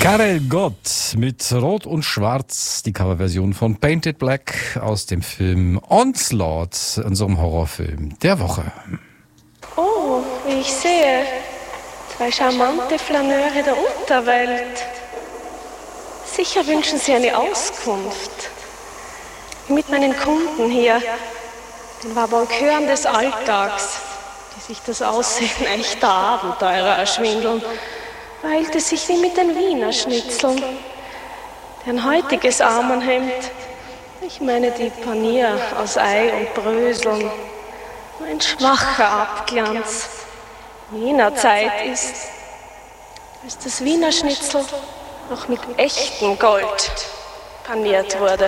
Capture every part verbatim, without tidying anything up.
Karel Gott mit Rot und Schwarz, die Coverversion von Painted Black aus dem Film Onslaught, unserem Horrorfilm der Woche. Oh, wie ich sehe, zwei charmante Flaneure der Unterwelt. Sicher wünschen Sie eine Auskunft. Mit meinen Kunden hier, den Vabonkeuren des Alltags, die sich das Aussehen echter Abenteurer erschwindeln, verhält es sich wie mit den Wiener Schnitzeln. Deren heutiges Armenhemd, ich meine die Panier aus Ei und Bröseln, nur ein schwacher Abglanz jener Zeit ist, als das Wiener Schnitzel noch mit echtem Gold paniert wurde.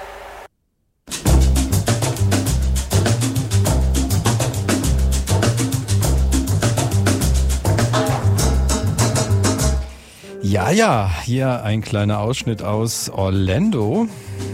Ja, ja, hier ein kleiner Ausschnitt aus Orlando.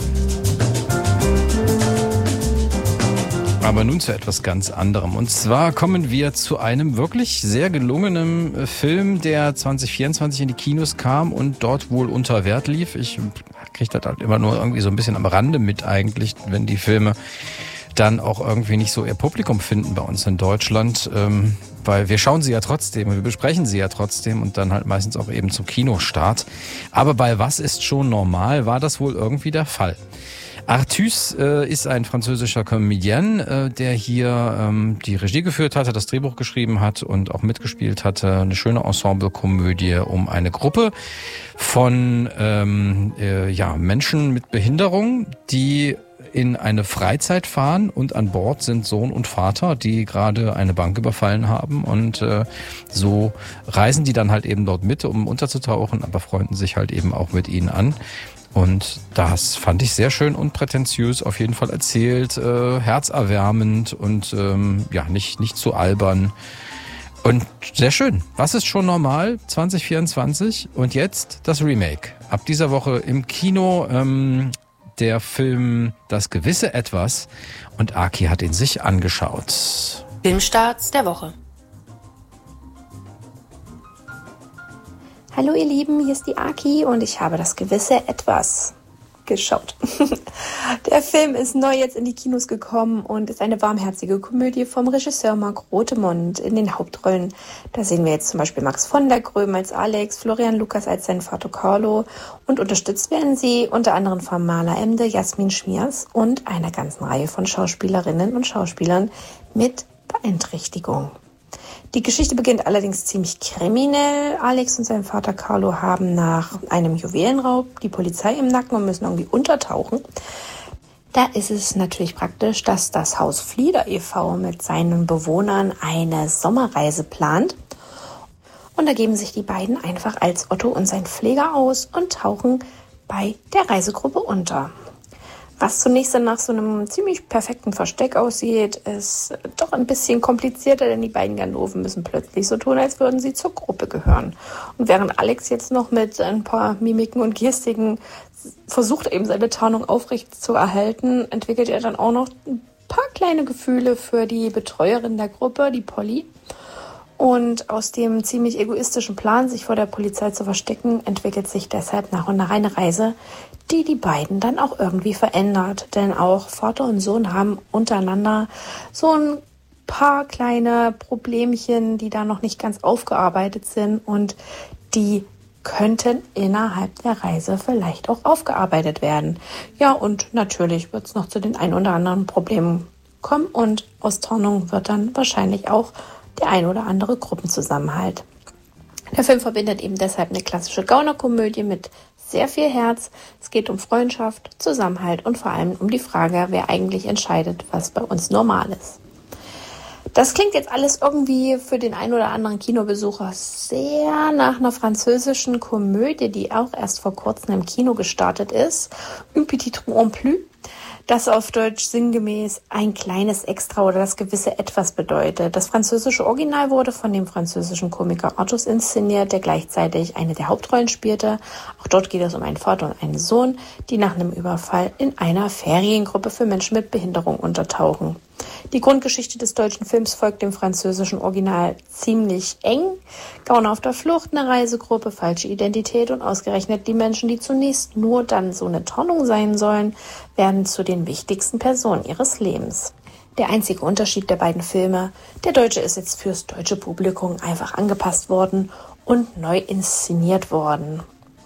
Aber nun zu etwas ganz anderem. Und zwar kommen wir zu einem wirklich sehr gelungenen Film, der zwanzig vierundzwanzig in die Kinos kam und dort wohl unter Wert lief. Ich kriege das halt immer nur irgendwie so ein bisschen am Rande mit eigentlich, wenn die Filme dann auch irgendwie nicht so ihr Publikum finden bei uns in Deutschland, ähm, weil wir schauen sie ja trotzdem und wir besprechen sie ja trotzdem und dann halt meistens auch eben zum Kinostart. Aber bei Was ist schon normal war das wohl irgendwie der Fall. Artus äh, ist ein französischer Comedian, äh, der hier ähm, die Regie geführt hatte, das Drehbuch geschrieben hat und auch mitgespielt hatte. Eine schöne Ensemble-Komödie um eine Gruppe von ähm, äh, ja, Menschen mit Behinderung, die in eine Freizeit fahren und an Bord sind Sohn und Vater, die gerade eine Bank überfallen haben und äh, so reisen die dann halt eben dort mit, um unterzutauchen, aber freunden sich halt eben auch mit ihnen an. Und das fand ich sehr schön und prätentiös auf jeden Fall erzählt, äh, herzerwärmend und ähm, ja nicht nicht zu albern und sehr schön. Was ist schon normal? zwanzig vierundzwanzig und jetzt das Remake. Ab dieser Woche im Kino ähm, der Film Das gewisse Etwas und Aki hat ihn sich angeschaut. Filmstarts der Woche. Hallo ihr Lieben, hier ist die Aki und ich habe Das gewisse Etwas geschaut. Der Film ist neu jetzt in die Kinos gekommen und ist eine warmherzige Komödie vom Regisseur Marc Rothemund. In den Hauptrollen, da sehen wir jetzt zum Beispiel Max von der Gröben als Alex, Florian Lukas als sein Vater Carlo und unterstützt werden sie unter anderem von Marla Emde, Jasmin Schmiers und einer ganzen Reihe von Schauspielerinnen und Schauspielern mit Beeinträchtigung. Die Geschichte beginnt allerdings ziemlich kriminell. Alex und sein Vater Carlo haben nach einem Juwelenraub die Polizei im Nacken und müssen irgendwie untertauchen. Da ist es natürlich praktisch, dass das Haus Flieder e V mit seinen Bewohnern eine Sommerreise plant. Und da geben sich die beiden einfach als Otto und sein Pfleger aus und tauchen bei der Reisegruppe unter. Was zunächst dann nach so einem ziemlich perfekten Versteck aussieht, ist doch ein bisschen komplizierter, denn die beiden Ganoven müssen plötzlich so tun, als würden sie zur Gruppe gehören. Und während Alex jetzt noch mit ein paar Mimiken und Gestiken versucht, eben seine Tarnung aufrecht zu erhalten, entwickelt er dann auch noch ein paar kleine Gefühle für die Betreuerin der Gruppe, die Polly. Und aus dem ziemlich egoistischen Plan, sich vor der Polizei zu verstecken, entwickelt sich deshalb nach und nach eine Reise, die die beiden dann auch irgendwie verändert. Denn auch Vater und Sohn haben untereinander so ein paar kleine Problemchen, die da noch nicht ganz aufgearbeitet sind und die könnten innerhalb der Reise vielleicht auch aufgearbeitet werden. Ja, und natürlich wird es noch zu den ein oder anderen Problemen kommen und aus Tarnung wird dann wahrscheinlich auch der ein oder andere Gruppenzusammenhalt. Der Film verbindet eben deshalb eine klassische Gaunerkomödie mit sehr viel Herz. Es geht um Freundschaft, Zusammenhalt und vor allem um die Frage, wer eigentlich entscheidet, was bei uns normal ist. Das klingt jetzt alles irgendwie für den ein oder anderen Kinobesucher sehr nach einer französischen Komödie, die auch erst vor kurzem im Kino gestartet ist. Un petit trou en plus. Das auf Deutsch sinngemäß ein kleines Extra oder das gewisse Etwas bedeutet. Das französische Original wurde von dem französischen Komiker Artus inszeniert, der gleichzeitig eine der Hauptrollen spielte. Auch dort geht es um einen Vater und einen Sohn, die nach einem Überfall in einer Feriengruppe für Menschen mit Behinderung untertauchen. Die Grundgeschichte des deutschen Films folgt dem französischen Original ziemlich eng. Gauner auf der Flucht, eine Reisegruppe, falsche Identität und ausgerechnet die Menschen, die zunächst nur dann so eine Tarnung sein sollen, werden zu den wichtigsten Personen ihres Lebens. Der einzige Unterschied der beiden Filme: der deutsche ist jetzt fürs deutsche Publikum einfach angepasst worden und neu inszeniert worden.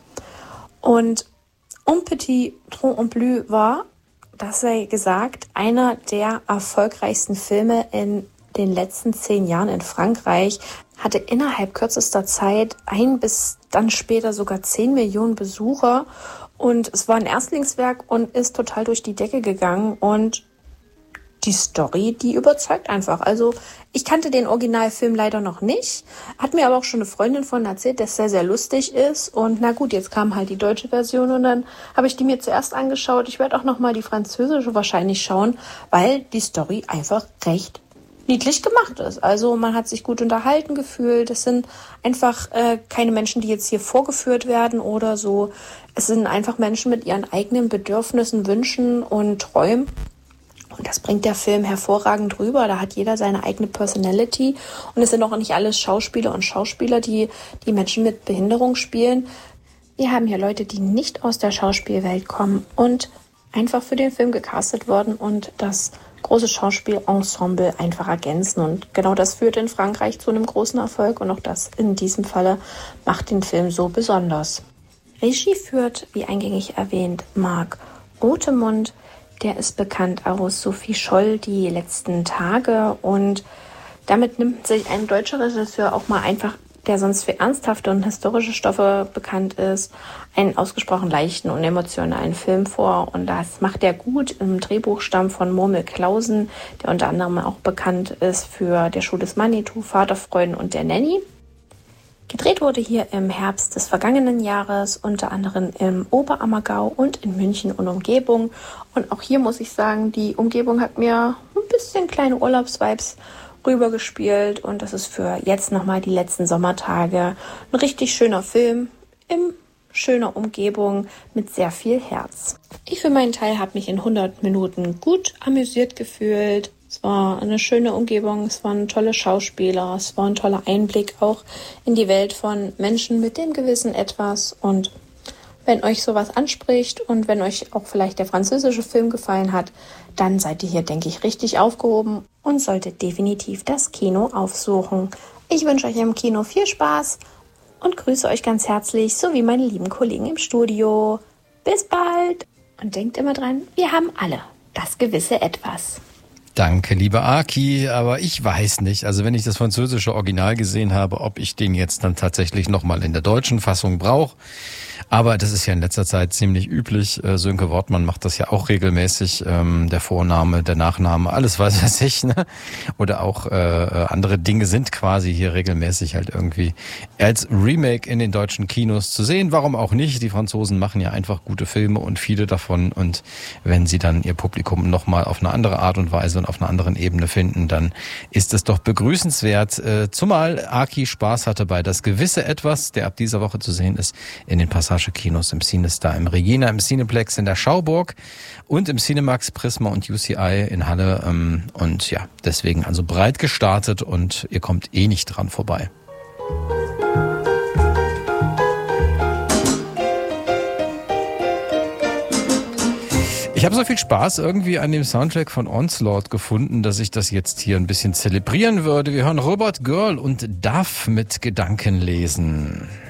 Und Un Petit Trou en Bleu war, das sei gesagt, einer der erfolgreichsten Filme in den letzten zehn Jahren in Frankreich, hatte innerhalb kürzester Zeit ein bis dann später sogar zehn Millionen Besucher und es war ein Erstlingswerk und ist total durch die Decke gegangen und die Story, die überzeugt einfach. Also ich kannte den Originalfilm leider noch nicht, hat mir aber auch schon eine Freundin von erzählt, dass der sehr lustig ist. Und na gut, jetzt kam halt die deutsche Version und dann habe ich die mir zuerst angeschaut. Ich werde auch nochmal die französische wahrscheinlich schauen, weil die Story einfach recht niedlich gemacht ist. Also man hat sich gut unterhalten gefühlt. Es sind einfach äh, keine Menschen, die jetzt hier vorgeführt werden oder so. Es sind einfach Menschen mit ihren eigenen Bedürfnissen, Wünschen und Träumen. Und das bringt der Film hervorragend rüber. Da hat jeder seine eigene Personality. Und es sind auch nicht alles Schauspieler und Schauspieler, die die Menschen mit Behinderung spielen. Wir haben hier Leute, die nicht aus der Schauspielwelt kommen und einfach für den Film gecastet worden und das große Schauspielensemble einfach ergänzen. Und genau das führt in Frankreich zu einem großen Erfolg. Und auch das in diesem Falle macht den Film so besonders. Regie führt, wie eingängig erwähnt, Marc Rothemund. Der ist bekannt aus Sophie Scholl, die letzten Tage, und damit nimmt sich ein deutscher Regisseur auch mal einfach, der sonst für ernsthafte und historische Stoffe bekannt ist, einen ausgesprochen leichten und emotionalen Film vor, und das macht er gut. Im Drehbuch stammt von Murmel Clausen, der unter anderem auch bekannt ist für Der Schuh des Manitou, Vaterfreuden und Der Nanny. Gedreht wurde hier im Herbst des vergangenen Jahres, unter anderem im Oberammergau und in München und Umgebung. Und auch hier muss ich sagen, die Umgebung hat mir ein bisschen kleine Urlaubsvibes rübergespielt. Und das ist für jetzt nochmal die letzten Sommertage ein richtig schöner Film in schöner Umgebung mit sehr viel Herz. Ich für meinen Teil habe mich in hundert Minuten gut amüsiert gefühlt. Es war eine schöne Umgebung, es waren tolle Schauspieler, es war ein toller Einblick auch in die Welt von Menschen mit dem gewissen Etwas. Und wenn euch sowas anspricht und wenn euch auch vielleicht der französische Film gefallen hat, dann seid ihr hier, denke ich, richtig aufgehoben und solltet definitiv das Kino aufsuchen. Ich wünsche euch im Kino viel Spaß und grüße euch ganz herzlich, sowie meine lieben Kollegen im Studio. Bis bald! Und denkt immer dran, wir haben alle das gewisse Etwas. Danke, liebe Aki, aber ich weiß nicht, also wenn ich das französische Original gesehen habe, ob ich den jetzt dann tatsächlich nochmal in der deutschen Fassung brauche. Aber das ist ja in letzter Zeit ziemlich üblich. Sönke Wortmann macht das ja auch regelmäßig. Ähm, der Vorname, der Nachname, alles was weiß ich, ne? Oder auch äh, andere Dinge sind quasi hier regelmäßig halt irgendwie als Remake in den deutschen Kinos zu sehen. Warum auch nicht? Die Franzosen machen ja einfach gute Filme und viele davon. Und wenn sie dann ihr Publikum nochmal auf eine andere Art und Weise und auf einer anderen Ebene finden, dann ist es doch begrüßenswert. Äh, zumal Aki Spaß hatte bei Das gewisse Etwas, der ab dieser Woche zu sehen ist, in den Passagen Kinos im CineStar, im Regina, im Cineplex in der Schauburg und im Cinemax, Prisma und U C I in Halle. Und ja, deswegen also breit gestartet und ihr kommt eh nicht dran vorbei. Ich habe so viel Spaß irgendwie an dem Soundtrack von Onslaught gefunden, dass ich das jetzt hier ein bisschen zelebrieren würde. Wir hören Robot Girl und Duff mit Gedankenlesen.